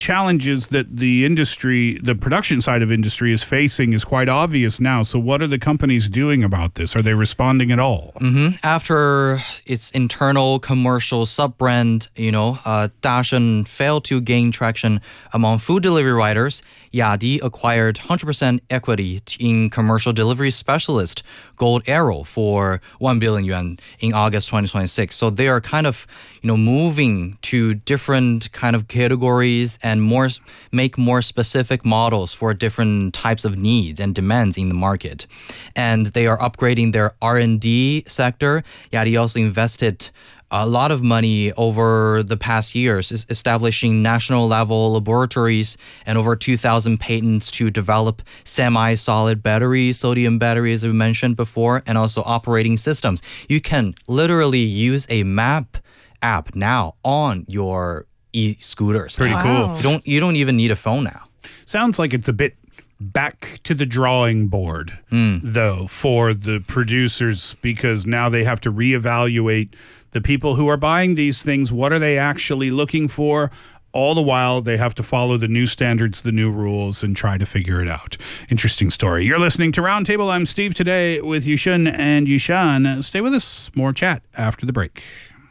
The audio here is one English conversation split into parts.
challenges that the production side of industry is facing is quite obvious now. So what are the companies doing about this? Are they responding at all? After its internal commercial sub-brand, Dashen failed to gain traction among food delivery riders, Yadi acquired 100% equity in commercial delivery specialist Gold Arrow for 1 billion yuan in August 2026. So they are kind of, moving to different kind of categories and make more specific models for different types of needs and demands in the market. And they are upgrading their R&D sector. Yadi also invested a lot of money over the past years, establishing national level laboratories and over 2,000 patents to develop semi-solid batteries, sodium batteries, as we mentioned before, and also operating systems. You can literally use a map app now on your e-scooters. Pretty cool. You don't even need a phone now. Sounds like it's a bit back to the drawing board, though, for the producers, because now they have to reevaluate the people who are buying these things. What are they actually looking for? All the while, they have to follow the new standards, the new rules, and try to figure it out. Interesting story. You're listening to Roundtable. I'm Steve today with Yushun and Yushan. Stay with us. More chat after the break.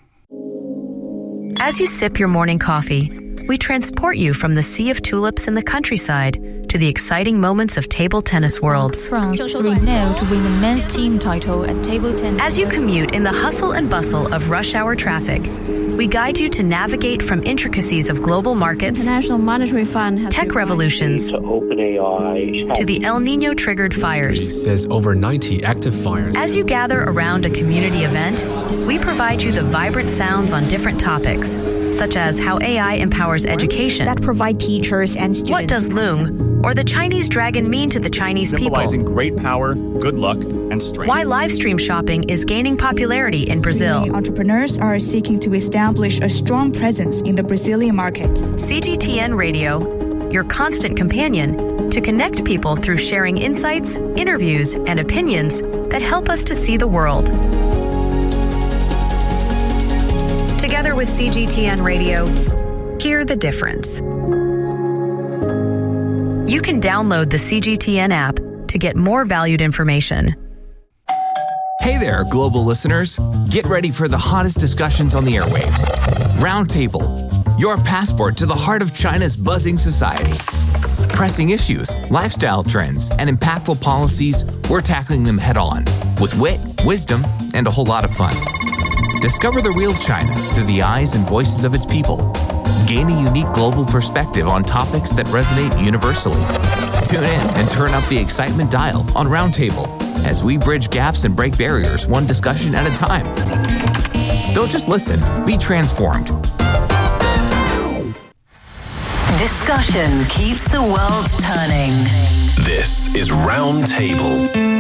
As you sip your morning coffee, we transport you from the sea of tulips in the countryside to the exciting moments of table tennis worlds. France 3-0 to win the men's team title at table tennis. As you commute in the hustle and bustle of rush hour traffic, we guide you to navigate from intricacies of global markets, International Monetary Fund has tech revolutions, to OpenAI, to the El Nino triggered fires. Says over 90 active fires. As you gather around a community event, we provide you the vibrant sounds on different topics, such as how AI empowers education. that provide teachers and students. What does Loong or the Chinese dragon mean to the Chinese people? Symbolizing great power, good luck, and strength. Why live stream shopping is gaining popularity in Brazil. Many entrepreneurs are seeking to establish a strong presence in the Brazilian market. CGTN Radio, your constant companion to connect people through sharing insights, interviews, and opinions that help us to see the world. Together with CGTN Radio, hear the difference. You can download the CGTN app to get more valued information. Hey there, global listeners. Get ready for the hottest discussions on the airwaves. Roundtable, your passport to the heart of China's buzzing society. Pressing issues, lifestyle trends, and impactful policies, we're tackling them head on with wit, wisdom, and a whole lot of fun. Discover the real China through the eyes and voices of its people. Gain a unique global perspective on topics that resonate universally. Tune in and turn up the excitement dial on Roundtable as we bridge gaps and break barriers one discussion at a time. Don't just listen, be transformed. Discussion keeps the world turning. This is Roundtable.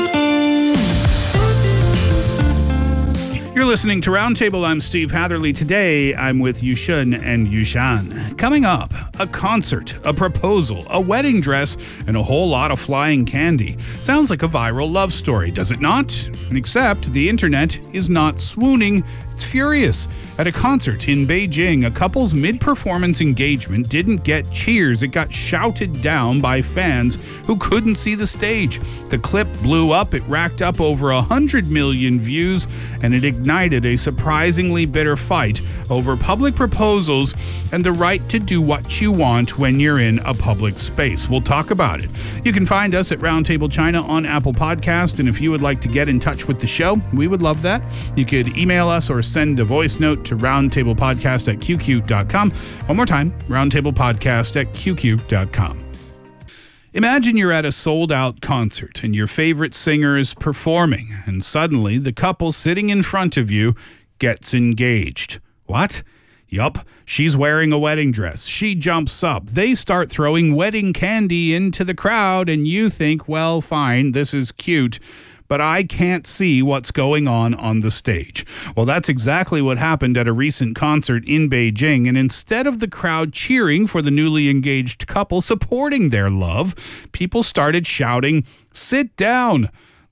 You're listening to Roundtable. I'm Steve Hatherley. Today, I'm with Yushun and Yushan. Coming up, a concert, a proposal, a wedding dress, and a whole lot of flying candy. Sounds like a viral love story, does it not? Except the internet is not swooning, it's furious. At a concert in Beijing, a couple's mid-performance engagement didn't get cheers. It got shouted down by fans who couldn't see the stage. The clip blew up. It racked up over 100 million views, and it ignited a surprisingly bitter fight over public proposals and the right to do what you want when you're in a public space. We'll talk about it. You can find us at Roundtable China on Apple Podcast, and if you would like to get in touch with the show, we would love that. You could email us or send a voice note to roundtablepodcast@qq.com. One more time, roundtablepodcast@qq.com. Imagine you're at a sold-out concert and your favorite singer is performing, and suddenly the couple sitting in front of you gets engaged. What? Yup, she's wearing a wedding dress. She jumps up. They start throwing wedding candy into the crowd, and you think, well, fine, this is cute, but I can't see what's going on the stage. Well, that's exactly what happened at a recent concert in Beijing, and instead of the crowd cheering for the newly engaged couple supporting their love, people started shouting, "Sit down!"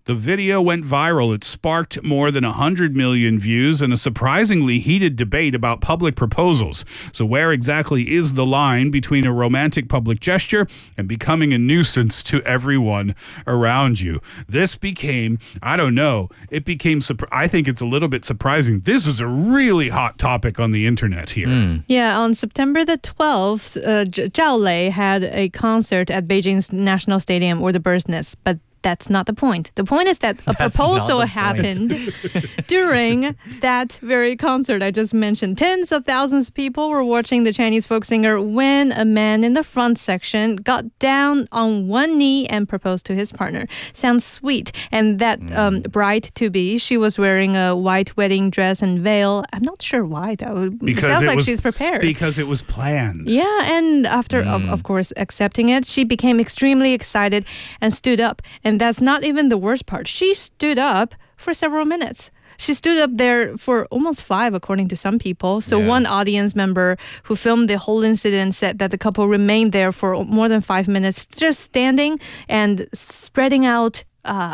The video went viral. It sparked more than 100 million views and a surprisingly heated debate about public proposals. So where exactly is the line between a romantic public gesture and becoming a nuisance to everyone around you? This became, I don't know, I think it's a little bit surprising. This is a really hot topic on the internet here. Yeah, on September the 12th, Zhao Lei had a concert at Beijing's National Stadium or the Bird's Nest, but that's not the point. The point is that a proposal happened during that very concert I just mentioned. Tens of thousands of people were watching the Chinese folk singer when a man in the front section got down on one knee and proposed to his partner. Sounds sweet. And that bride-to-be, she was wearing a white wedding dress and veil. I'm not sure why, though. Because it sounds like she's prepared. Because it was planned. Yeah, and after, of course, accepting it, she became extremely excited and stood up. And that's not even the worst part. She stood up for several minutes. She stood up there for almost 5, according to some people. So one audience member who filmed the whole incident said that the couple remained there for more than 5 minutes, just standing and spreading out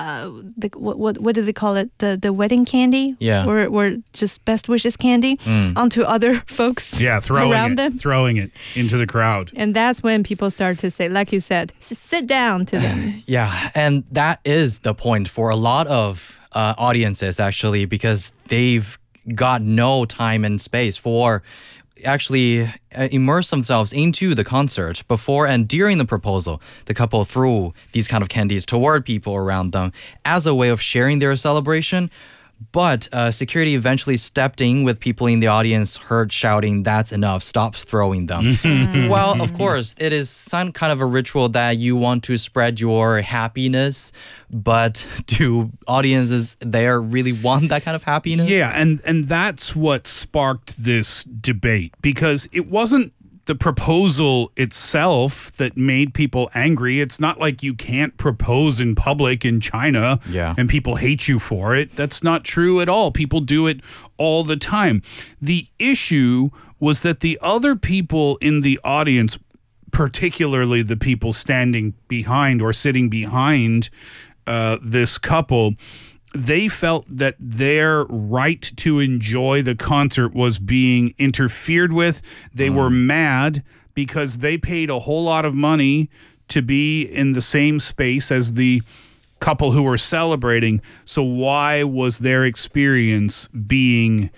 what do they call it? The wedding candy? Yeah. Or just best wishes candy onto other folks around them. Throwing it into the crowd. And that's when people start to say, like you said, sit down to them. Yeah, and that is the point for a lot of audiences, actually, because they've got no time and space for actually immerse themselves into the concert. Before and during the proposal, the couple threw these kind of candies toward people around them as a way of sharing their celebration. But security eventually stepped in with people in the audience heard shouting, "That's enough, stop throwing them." Well, of course, it is some kind of a ritual that you want to spread your happiness, but do audiences there really want that kind of happiness? Yeah, and that's what sparked this debate, because it wasn't the proposal itself that made people angry. It's not like you can't propose in public in China and people hate you for it. That's not true at all. People do it all the time. The issue was that the other people in the audience, particularly the people standing behind or sitting behind this couple, they felt that their right to enjoy the concert was being interfered with. They were mad because they paid a whole lot of money to be in the same space as the couple who were celebrating. So why was their experience being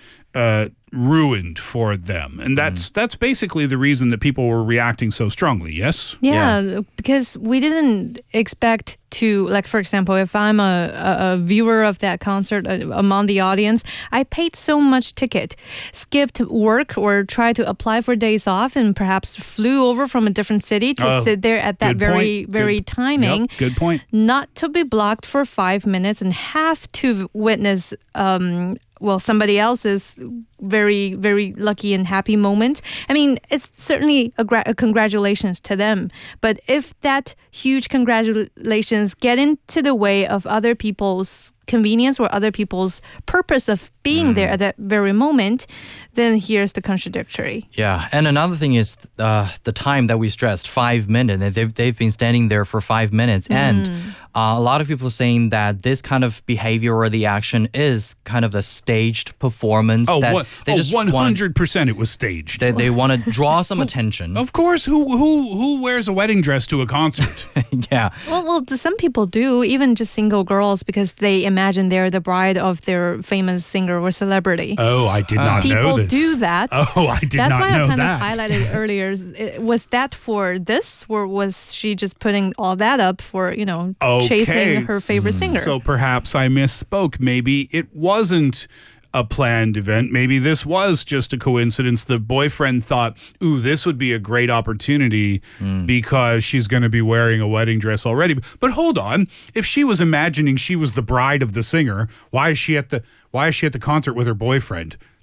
ruined for them? And that's basically the reason that people were reacting so strongly. Yes? Yeah, because we didn't expect to, like, for example, if I'm a viewer of that concert among the audience, I paid so much ticket, skipped work or tried to apply for days off and perhaps flew over from a different city to sit there at that very timing. Yep, good point. Not to be blocked for 5 minutes and have to witness somebody else's very, very lucky and happy moment. I mean, it's certainly a congratulations to them. But if that huge congratulations get into the way of other people's convenience or other people's purpose of being there at that very moment, then here's the contradictory. Yeah, and another thing is the time that we stressed, 5 minutes. They've been standing there for 5 minutes. And a lot of people saying that this kind of behavior or the action is kind of a staged performance. They just 100% it was staged. They want to draw some attention. Of course, who wears a wedding dress to a concert? Yeah. Well, some people do, even just single girls, because they imagine they're the bride of their famous singer or celebrity. Oh, I did not know this. People do that. Oh, I did not know that. That's why I kind of highlighted earlier. Was that for this, or was she just putting all that up for, chasing her favorite singer? So perhaps I misspoke. Maybe it wasn't a planned event. Maybe this was just a coincidence. The boyfriend thought, ooh, this would be a great opportunity because she's going to be wearing a wedding dress already. But hold on. If she was imagining she was the bride of the singer, why is she at the concert with her boyfriend?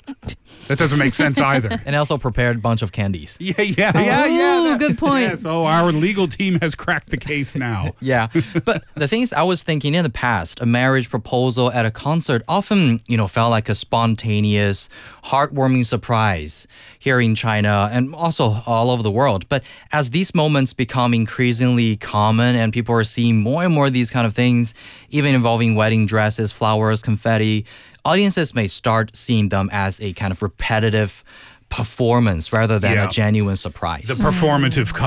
That doesn't make sense either. And also prepared a bunch of candies. Yeah. Oh, good point. Yeah, so our legal team has cracked the case now. Yeah. But the things I was thinking in the past, a marriage proposal at a concert often, felt like a spontaneous, heartwarming surprise here in China and also all over the world. But as these moments become increasingly common and people are seeing more and more of these kind of things, even involving wedding dresses, flowers, confetti, audiences may start seeing them as a kind of repetitive performance rather than a genuine surprise. The performative